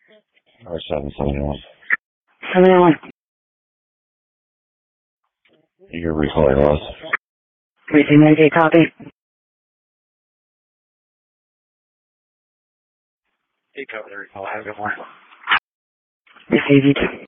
Or 771. 701. Your recall loss. Receive Medicaid copy. Hey, Governor, recall. Have a good morning. Receive you too.